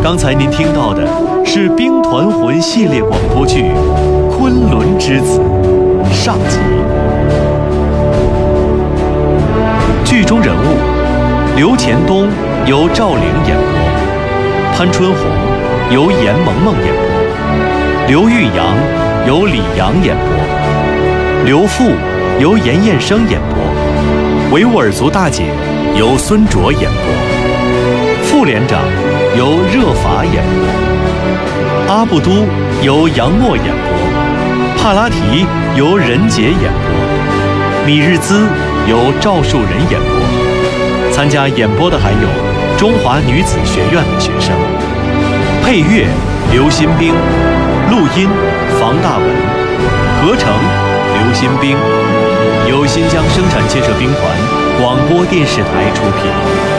刚才您听到的是兵团魂系列广播剧《昆仑之子》上集。剧中人物刘前东由赵玲演播，潘春红由严萌萌演播，刘玉阳由李阳演播，刘富由严彦生演播，维吾尔族大姐由孙卓演播，副连长由热法演播，阿布都由杨默演播，帕拉提由任杰演播，米日兹由赵树人演播。参加演播的还有中华女子学院的学生。配乐刘新兵，录音房大文，合成刘新兵，由新疆生产建设兵团广播电视台出品。